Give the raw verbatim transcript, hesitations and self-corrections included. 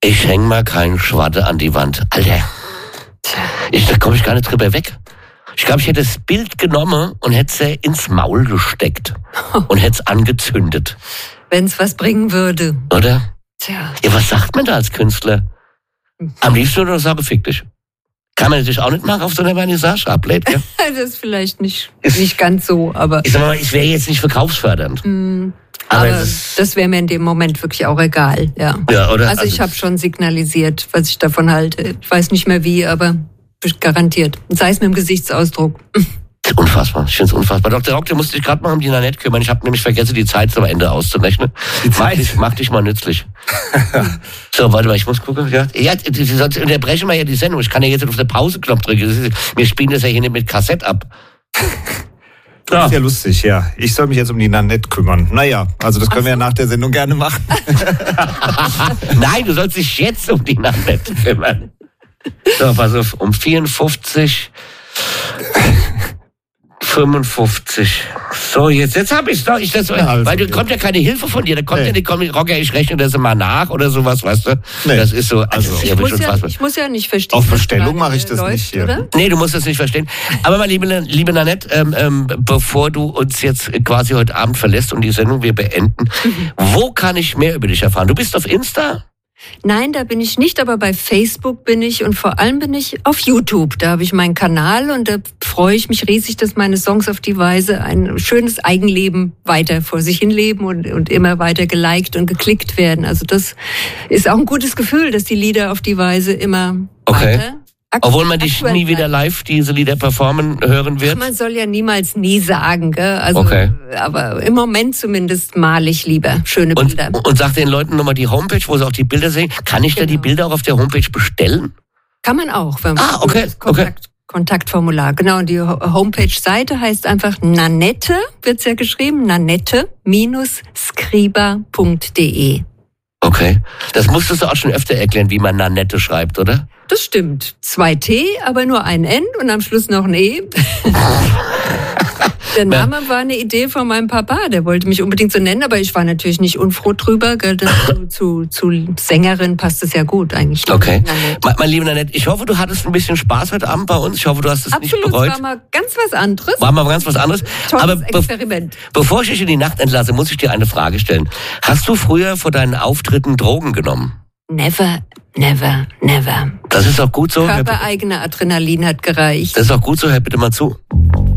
Ich häng mal keinen Schwatte an die Wand. Alter, ich, da komme ich gar nicht drüber weg. Ich glaube, ich hätte das Bild genommen und hätte es ins Maul gesteckt und hätte es angezündet. Wenn es was bringen würde. Oder? Tja. Ja, was sagt man da als Künstler? Am liebsten nur noch sagen, fick dich. Kann man natürlich auch nicht machen auf so einer Vernissage ablädt, ja? Das ist vielleicht nicht, nicht ganz so, aber... Ich sag mal, ich wäre jetzt nicht verkaufsfördernd. Mm, aber aber das, das wäre mir in dem Moment wirklich auch egal, ja. Ja, oder? Also ich habe schon signalisiert, was ich davon halte. Ich weiß nicht mehr wie, aber garantiert. Sei es mit dem Gesichtsausdruck. Unfassbar, ich finde es unfassbar. Doktor Rock, du musst dich gerade mal um die Nanette kümmern. Ich habe nämlich vergessen, die Zeit zum Ende auszurechnen. Die Zeit? Mach dich, mach dich mal nützlich. So, warte mal, ich muss gucken. Ja, ja, sonst unterbrechen wir ja die Sendung. Ich kann ja jetzt auf den Pause-Knopf drücken. Wir spielen das ja hier nicht mit Kassett ab. Das ist ja lustig, ja. Ich soll mich jetzt um die Nanette kümmern. Naja, also das können so. wir ja nach der Sendung gerne machen. Nein, du sollst dich jetzt um die Nanette kümmern. So, pass auf, um vierundfünfzig... fünfundfünfzig. So, jetzt, jetzt hab ich's doch. Ich das, ja, also, weil du, kommt ja keine Hilfe von dir. Da kommt nee. ja nicht, komm, Rocker, ich rechne das mal nach oder sowas, weißt du? Nee. Das ist so. Also, also, ich, muss ja, ich muss ja nicht verstehen. Auf Bestellung mache ich das läuft, nicht. Ja. Oder? Nee, du musst das nicht verstehen. Aber meine liebe, liebe Nanette, ähm, ähm, bevor du uns jetzt quasi heute Abend verlässt und die Sendung wir beenden, mhm. wo kann ich mehr über dich erfahren? Du bist auf Insta? Nein, da bin ich nicht, aber bei Facebook bin ich und vor allem bin ich auf YouTube. Da habe ich meinen Kanal und da freue ich mich riesig, dass meine Songs auf die Weise ein schönes Eigenleben weiter vor sich hin leben und, und immer weiter geliked und geklickt werden. Also das ist auch ein gutes Gefühl, dass die Lieder auf die Weise immer okay. weiter... Obwohl man dich nie wieder live diese Lieder performen hören wird? Man soll ja niemals nie sagen, gell? Also, okay. Aber im Moment zumindest male ich lieber schöne Bilder. Und, und sag den Leuten nochmal die Homepage, wo sie auch die Bilder sehen. Kann ich genau. da die Bilder auch auf der Homepage bestellen? Kann man auch. Wenn man ah, okay. Kontakt, okay. Kontaktformular. Genau, und die Homepage-Seite heißt einfach Nanette, wird's ja geschrieben, nanette Skriba punkt de. Okay. Das musstest du auch schon öfter erklären, wie man Nanette schreibt, oder? Das stimmt. Zwei T, aber nur ein N und am Schluss noch ein E. Der Name war eine Idee von meinem Papa, der wollte mich unbedingt so nennen, aber ich war natürlich nicht unfroh drüber. Gell? Zu, zu, zu Sängerin passt es ja gut eigentlich. Okay. Mein, mein lieber Nanette, ich hoffe, du hattest ein bisschen Spaß heute Abend bei uns. Ich hoffe, du hast es Absolut, nicht bereut. Absolut, war mal ganz was anderes. War mal ganz was anderes. Tolles aber be- Experiment. Bevor ich dich in die Nacht entlasse, muss ich dir eine Frage stellen. Hast du früher vor deinen Auftritten Drogen genommen? Never, never, never. Das ist auch gut so. Körpereigene Adrenalin hat gereicht. Das ist auch gut so, hör bitte mal zu.